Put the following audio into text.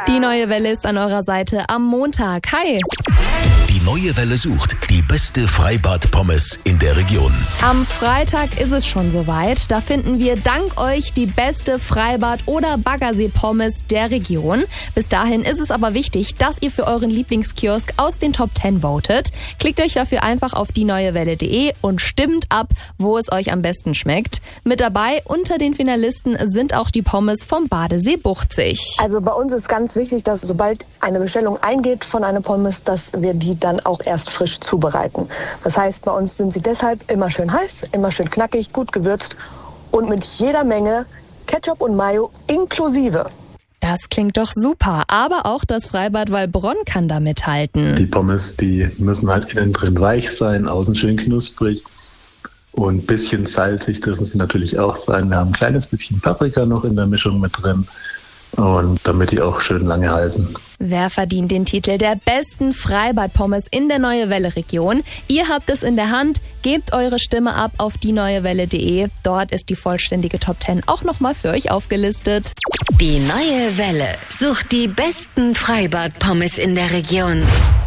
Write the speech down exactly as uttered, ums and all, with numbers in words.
Die Neue Welle ist an eurer Seite am Montag. Hi! Die Neue Welle sucht die beste Freibad-Pommes in der Region. Am Freitag ist es schon soweit. Da finden wir dank euch die beste Freibad- oder Baggersee-Pommes der Region. Bis dahin ist es aber wichtig, dass ihr für euren Lieblingskiosk aus den Top zehn votet. Klickt euch dafür einfach auf die neue welle punkt de und stimmt ab, wo es euch am besten schmeckt. Mit dabei unter den Finalisten sind auch die Pommes vom Badesee Buchzig. Also bei uns ist ganz wichtig, dass sobald eine Bestellung eingeht von einer Pommes, dass wir die dann auch erst frisch zubereiten. Das heißt, bei uns sind sie deshalb immer schön heiß, immer schön knackig, gut gewürzt und mit jeder Menge Ketchup und Mayo inklusive. Das klingt doch super, aber auch das Freibad Wallbronn kann da mithalten. Die Pommes, die müssen halt innen drin weich sein, außen schön knusprig und ein bisschen salzig dürfen sie natürlich auch sein. Wir haben ein kleines bisschen Paprika noch in der Mischung mit drin. Und damit die auch schön lange halten. Wer verdient den Titel der besten Freibad-Pommes in der Neue Welle-Region? Ihr habt es in der Hand. Gebt eure Stimme ab auf die neue welle punkt de. Dort ist die vollständige Top zehn auch nochmal für euch aufgelistet. Die Neue Welle sucht die besten Freibad-Pommes in der Region.